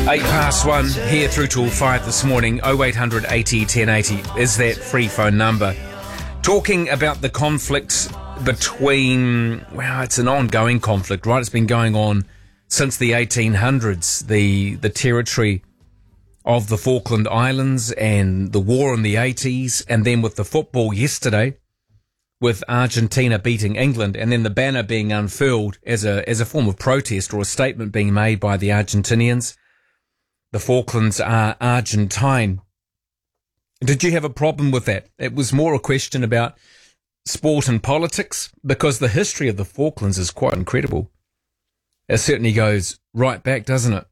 1 here through till 5 this morning. 0800 80 1080 is that free phone number. Talking about the conflict between, well, it's an ongoing conflict, right? It's been going on since the 1800s. The territory of the Falkland Islands and the war in the 80s, and then with the football yesterday, with Argentina beating England, and then the banner being unfurled as a form of protest or a statement being made by the Argentinians. The Falklands are Argentine. Did you have a problem with that? It was more a question about sport and politics, because the history of the Falklands is quite incredible. It certainly goes right back, doesn't it?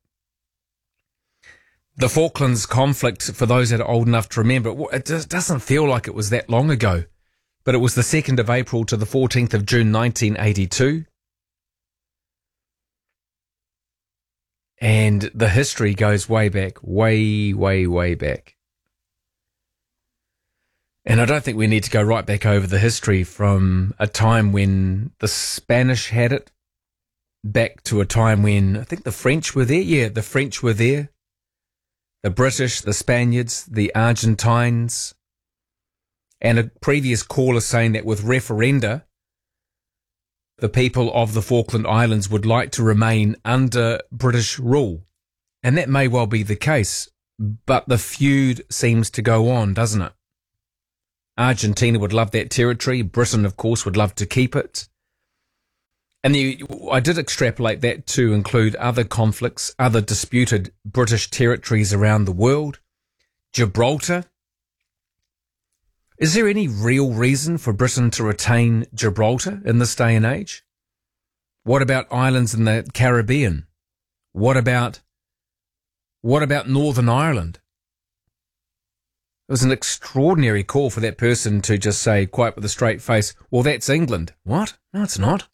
The Falklands conflict, for those that are old enough to remember, it just doesn't feel like it was that long ago. But it was the 2nd of April to the 14th of June 1982. And the history goes way back, way back. And I don't think we need to go right back over the history from a time when the Spanish had it, back to a time when I think the French were there. Yeah, the French were there. The British, the Spaniards, the Argentines. And a previous caller saying that with referenda, the people of the Falkland Islands would like to remain under British rule. And that may well be the case, but the feud seems to go on, doesn't it? Argentina would love that territory. Britain, of course, would love to keep it. And I did extrapolate that to include other conflicts, other disputed British territories around the world. Gibraltar. Is there any real reason for Britain to retain Gibraltar in this day and age? What about islands in the Caribbean? What about Northern Ireland? It was an extraordinary call for that person to just say, quite with a straight face, well, that's England. What? No, it's not.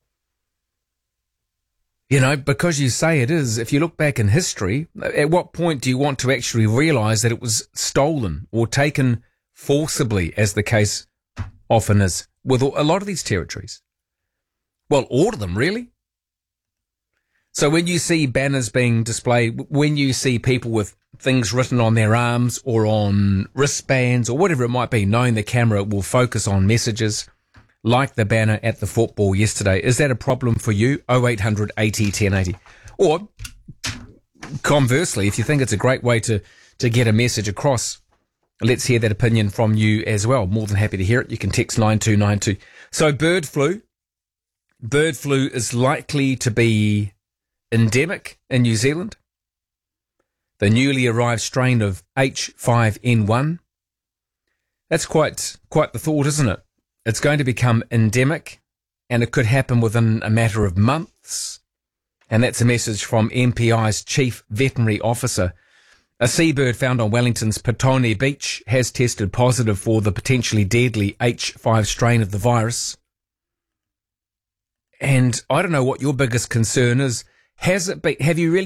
You know, because you say it is, if you look back in history, at what point do you want to actually realise that it was stolen or taken forcibly, as the case often is with a lot of these territories? Well, all of them, really. So when you see banners being displayed, when you see people with things written on their arms or on wristbands or whatever it might be, knowing the camera will focus on messages like the banner at the football yesterday, is that a problem for you? 0800 80 1080. Or conversely, if you think it's a great way to get a message across, let's hear that opinion from you as well. More than happy to hear it. You can text 9292. So bird flu is likely to be endemic in New Zealand. The newly arrived strain of H5N1. That's quite the thought, isn't it? It's going to become endemic, and it could happen within a matter of months. And that's a message from MPI's Chief Veterinary Officer. A seabird found on Wellington's Petone Beach has tested positive for the potentially deadly H5 strain of the virus. And I don't know what your biggest concern is. Have you really